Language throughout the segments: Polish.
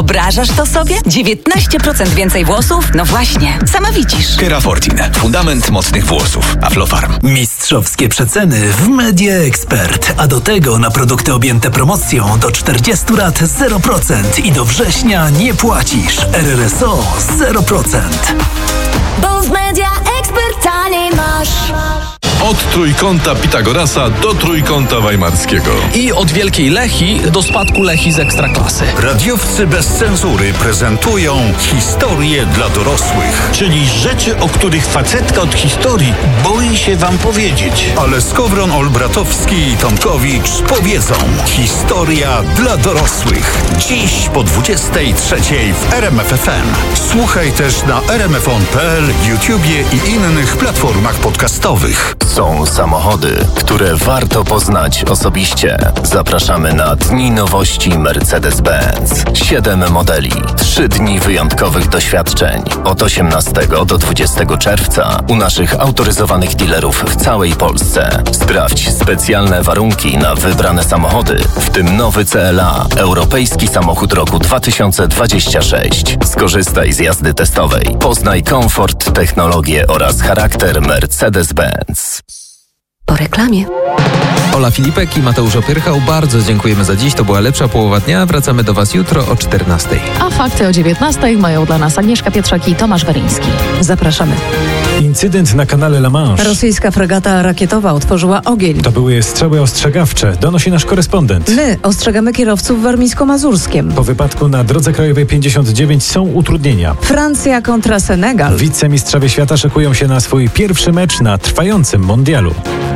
Wyobrażasz to sobie? 19% więcej włosów? No właśnie, sama widzisz. Kerafortin. Fundament mocnych włosów. Aflofarm. Mistrzowskie przeceny w Media Expert. A do tego na produkty objęte promocją do 40 lat 0% i do września nie płacisz. RRSO 0%. Bo w Media Expert taniej masz. Od Trójkąta Pitagorasa do Trójkąta Weimarskiego. I od Wielkiej Lechii do spadku Lechii z Ekstraklasy. Radiowcy bez cenzury prezentują historię dla dorosłych. Czyli rzeczy, o których facetka od historii boi się wam powiedzieć. Ale Skowron, Olbratowski i Tomkowicz powiedzą. Historia dla dorosłych. Dziś po 23 w RMF FM. Słuchaj też na rmfon.pl, YouTubie i innych platformach podcastowych. Są samochody, które warto poznać osobiście. Zapraszamy na Dni Nowości Mercedes-Benz. 7 modeli, 3 dni wyjątkowych doświadczeń. Od 18 do 20 czerwca u naszych autoryzowanych dealerów w całej Polsce. Sprawdź specjalne warunki na wybrane samochody, w tym nowy CLA, europejski samochód roku 2026. Skorzystaj z jazdy testowej. Poznaj komfort, technologię oraz charakter Mercedes-Benz. Po reklamie. Ola Filipek i Mateusz Opyrchał, bardzo dziękujemy za dziś. To była lepsza połowa dnia. Wracamy do Was jutro o 14:00. A fakty o 19:00 mają dla nas Agnieszka Pietrzak i Tomasz Weryński. Zapraszamy. Incydent na kanale La Manche. Rosyjska fregata rakietowa otworzyła ogień. To były strzały ostrzegawcze, donosi nasz korespondent. My ostrzegamy kierowców w Warmińsko-Mazurskiem. Po wypadku na drodze krajowej 59 są utrudnienia. Francja kontra Senegal. Wicemistrzowie świata szykują się na swój pierwszy mecz na trwającym mundialu.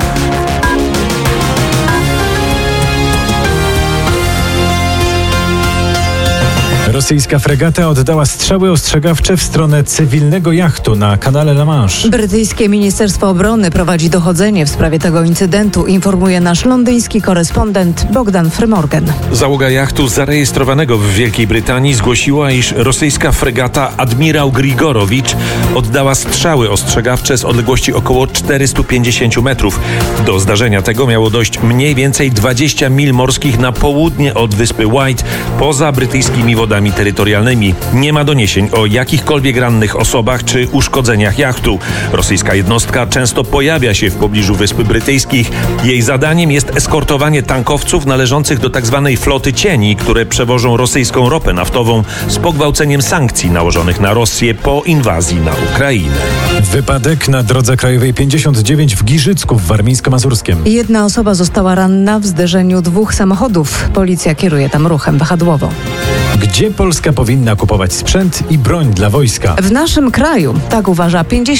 Rosyjska fregata oddała strzały ostrzegawcze w stronę cywilnego jachtu na kanale La Manche. Brytyjskie Ministerstwo Obrony prowadzi dochodzenie w sprawie tego incydentu, informuje nasz londyński korespondent Bogdan Frymorgan. Załoga jachtu zarejestrowanego w Wielkiej Brytanii zgłosiła, iż rosyjska fregata Admirał Grigorowicz oddała strzały ostrzegawcze z odległości około 450 metrów. Do zdarzenia tego miało dojść mniej więcej 20 mil morskich na południe od wyspy White, poza brytyjskimi wodami terytorialnymi. Nie ma doniesień o jakichkolwiek rannych osobach czy uszkodzeniach jachtu. Rosyjska jednostka często pojawia się w pobliżu Wysp Brytyjskich. Jej zadaniem jest eskortowanie tankowców należących do tzw. floty cieni, które przewożą rosyjską ropę naftową z pogwałceniem sankcji nałożonych na Rosję po inwazji na Ukrainę. Wypadek na drodze krajowej 59 w Giżycku w Warmińsko-Mazurskiem. Jedna osoba została ranna w zderzeniu 2 samochodów. Policja kieruje tam ruchem wahadłowo. Gdzie Polska powinna kupować sprzęt i broń dla wojska? W naszym kraju, tak uważa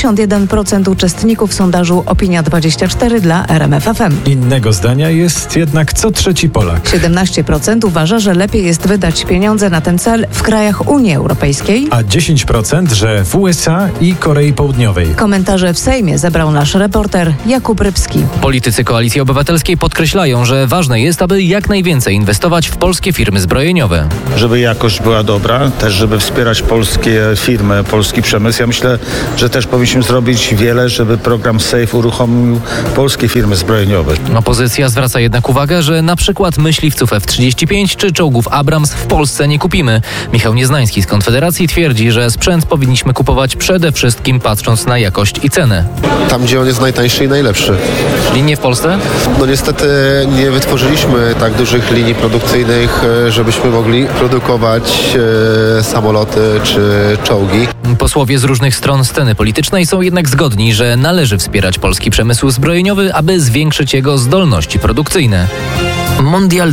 51% uczestników sondażu Opinia24 dla RMF FM. Innego zdania jest jednak co trzeci Polak. 17% uważa, że lepiej jest wydać pieniądze na ten cel w krajach Unii Europejskiej. A 10%, że w USA i Korei Południowej. Komentarze w Sejmie zebrał nasz reporter Jakub Rybski. Politycy Koalicji Obywatelskiej podkreślają, że ważne jest, aby jak najwięcej inwestować w polskie firmy zbrojeniowe. Żeby jakość była dobra, też żeby wspierać polskie firmy, polski przemysł. Ja myślę, że też powinniśmy zrobić wiele, żeby program SAFE uruchomił polskie firmy zbrojeniowe. Opozycja zwraca jednak uwagę, że na przykład myśliwców F-35 czy czołgów Abrams w Polsce nie kupimy. Michał Nieznański z Konfederacji twierdzi, że sprzęt powinniśmy kupować przede wszystkim patrząc na jakość i cenę. Tam, gdzie on jest najtańszy i najlepszy. Czyli nie w Polsce? No niestety nie wytworzyliśmy tak dużych linii produkcyjnych, żebyśmy mogli produkować samoloty czy czołgi. Posłowie z różnych stron sceny politycznej są jednak zgodni, że należy wspierać polski przemysł zbrojeniowy, aby zwiększyć jego zdolności produkcyjne. Mondial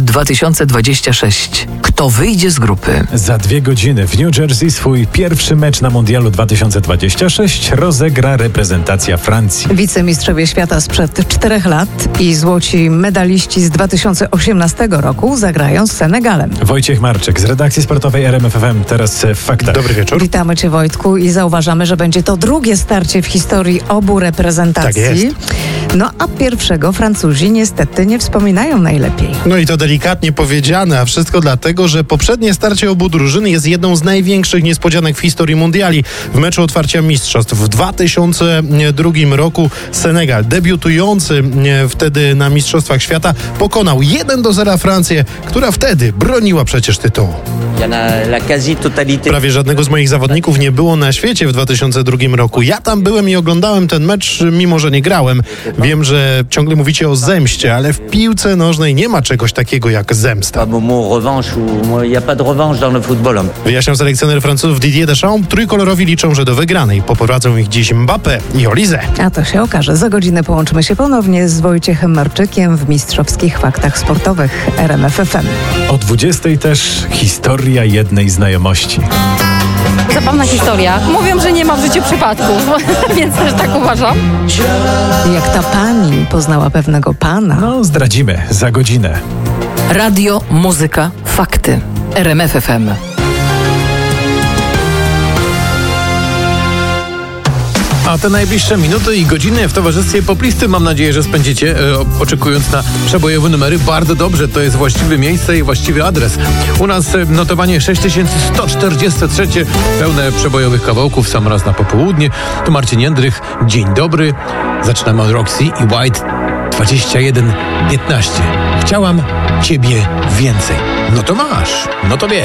2026. Kto wyjdzie z grupy? Za 2 godziny w New Jersey swój pierwszy mecz na Mondialu 2026 rozegra reprezentacja Francji. Wicemistrzowie świata sprzed 4 lat i złoci medaliści z 2018 roku zagrają z Senegalem. Wojciech Marczyk z redakcji sportowej RMF FM, teraz w faktach. Dobry wieczór. Witamy Cię, Wojtku, i zauważamy, że będzie to drugie starcie w historii obu reprezentacji. Tak jest. No a pierwszego Francuzi niestety nie wspominają najlepiej. No i to delikatnie powiedziane, a wszystko dlatego, że poprzednie starcie obu drużyn jest jedną z największych niespodzianek w historii mundiali. W meczu otwarcia mistrzostw w 2002 roku Senegal, debiutujący wtedy na Mistrzostwach Świata, pokonał 1-0 Francję, która wtedy broniła przecież tytułu. Prawie żadnego z moich zawodników nie było na świecie w 2002 roku. Ja tam byłem i oglądałem ten mecz, mimo że nie grałem. Wiem, że ciągle mówicie o zemście, ale w piłce nożnej nie ma czegoś takiego jak zemsta. Wyjaśniał selekcjoner Francuzów Didier Deschamps. Trójkolorowi liczą, że do wygranej poprowadzą ich dziś Mbappé i Olise. A to się okaże. Za godzinę połączymy się ponownie z Wojciechem Marczykiem w Mistrzowskich Faktach Sportowych RMF FM. O 20:00 też historia jednej znajomości. Zabawna historia. Mówią, że nie ma w życiu przypadków, więc też tak uważam. Jak ta pani poznała pewnego pana. No, zdradzimy za godzinę. Radio, muzyka, fakty. RMF FM. A te najbliższe minuty i godziny w towarzystwie poplisty mam nadzieję, że spędzicie, oczekując na przebojowe numery. Bardzo dobrze, to jest właściwe miejsce i właściwy adres. U nas notowanie 6143, pełne przebojowych kawałków, sam raz na popołudnie. Tu Marcin Jędrych, dzień dobry. Zaczynamy od Roxy i White 21:15. Chciałam ciebie więcej. No to masz, no to wie.